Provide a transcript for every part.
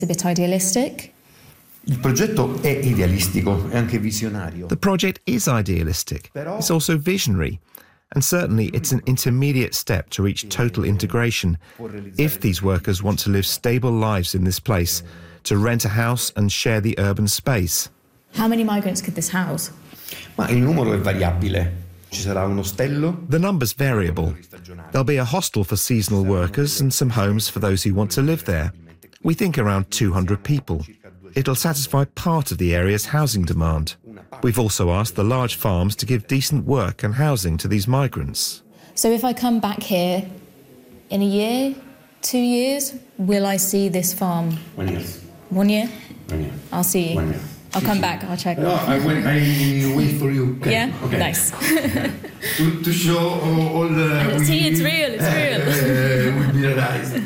A bit idealistic. Il progetto è idealistico, è anche visionario. The project is idealistic. It's also visionary. And certainly it's an intermediate step to reach total integration if these workers want to live stable lives in this place, to rent a house and share the urban space. How many migrants could this house? Ma il numero è variabile. Ci sarà un ostello. The number's variable. There'll be a hostel for seasonal workers and some homes for those who want to live there. We think around 200 people. It'll satisfy part of the area's housing demand. We've also asked the large farms to give decent work and housing to these migrants. So if I come back here in a year, 2 years, will I see this farm? 1 year. 1 year? 1 year. I'll see you. 1 year. I'll come back, I'll check. No, I wait for you. Okay. Yeah? Okay. Nice. to show all the... See, it's real, it's real. Will be realized.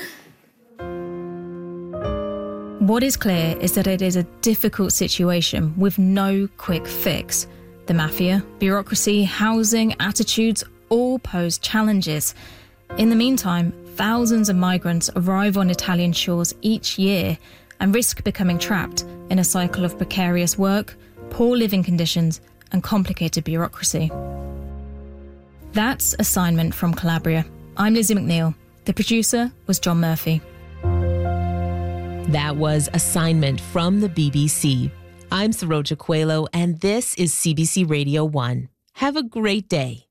What is clear is that it is a difficult situation with no quick fix. The mafia, bureaucracy, housing, attitudes all pose challenges. In the meantime, thousands of migrants arrive on Italian shores each year and risk becoming trapped in a cycle of precarious work, poor living conditions, and complicated bureaucracy. That's Assignment from Calabria. I'm Lizzie McNeil. The producer was John Murphy. That was Assignment from the BBC. I'm Saroja Coelho, and this is CBC Radio 1. Have a great day.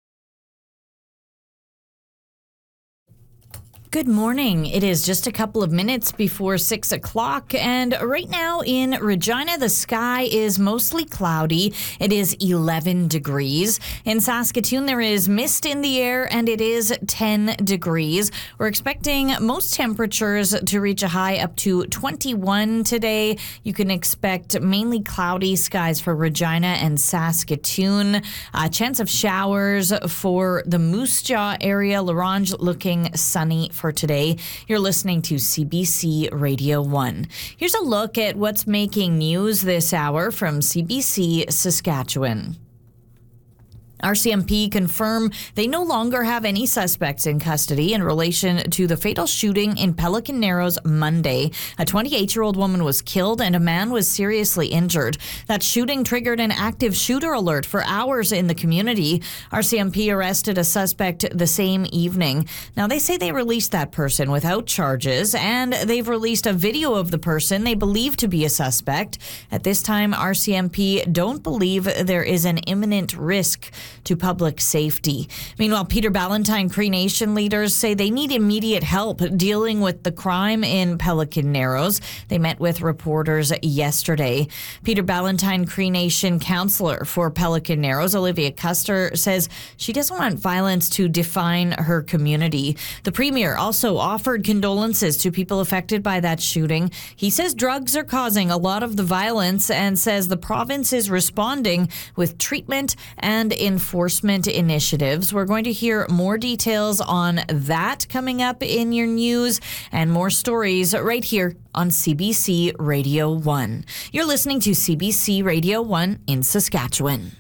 Good morning. It is just a couple of minutes before 6 o'clock, and right now in Regina, the sky is mostly cloudy. It is 11 degrees. In Saskatoon, there is mist in the air, and it is 10 degrees. We're expecting most temperatures to reach a high up to 21 today. You can expect mainly cloudy skies for Regina and Saskatoon. Chance of showers for the Moose Jaw area. La Ronge looking sunny for today. You're listening to CBC Radio 1. Here's a look at what's making news this hour from CBC Saskatchewan. RCMP confirm they no longer have any suspects in custody in relation to the fatal shooting in Pelican Narrows Monday. A 28-year-old woman was killed and a man was seriously injured. That shooting triggered an active shooter alert for hours in the community. RCMP arrested a suspect the same evening. Now, they say they released that person without charges, and they've released a video of the person they believe to be a suspect. At this time, RCMP don't believe there is an imminent risk to public safety. Meanwhile, Peter Ballantyne Cree Nation leaders say they need immediate help dealing with the crime in Pelican Narrows. They met with reporters yesterday. Peter Ballantyne Cree Nation councillor for Pelican Narrows, Olivia Custer, says she doesn't want violence to define her community. The premier also offered condolences to people affected by that shooting. He says drugs are causing a lot of the violence and says the province is responding with treatment and enforcement initiatives. We're going to hear more details on that coming up in your news and more stories right here on CBC Radio 1. You're listening to CBC Radio 1 in Saskatchewan.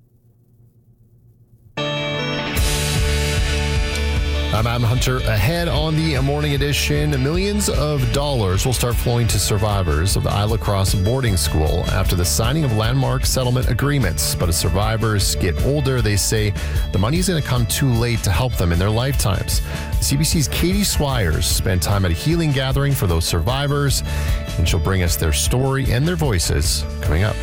I'm Adam Hunter. Ahead on the morning edition, millions of dollars will start flowing to survivors of the Isla Cross boarding school after the signing of landmark settlement agreements. But as survivors get older, they say the money is going to come too late to help them in their lifetimes. CBC's Katie Swires spent time at a healing gathering for those survivors, and she'll bring us their story and their voices coming up.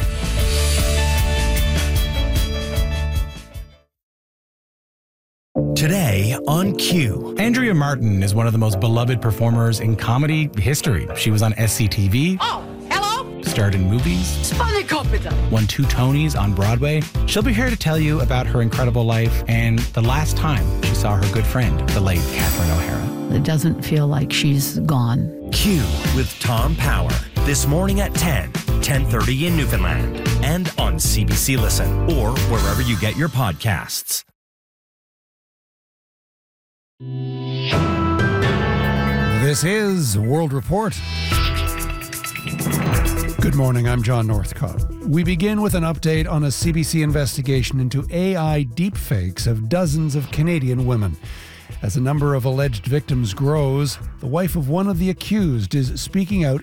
Today on Q. Andrea Martin is one of the most beloved performers in comedy history. She was on SCTV. Oh, hello. Starred in movies. Spanakopita. Won 2 Tonys on Broadway. She'll be here to tell you about her incredible life and the last time she saw her good friend, the late Catherine O'Hara. It doesn't feel like she's gone. Q with Tom Power. This morning at 10:30 in Newfoundland. And on CBC Listen or wherever you get your podcasts. This is World Report. Good morning, I'm John Northcott. We begin with an update on a CBC investigation into AI deepfakes of dozens of Canadian women. As the number of alleged victims grows, the wife of one of the accused is speaking out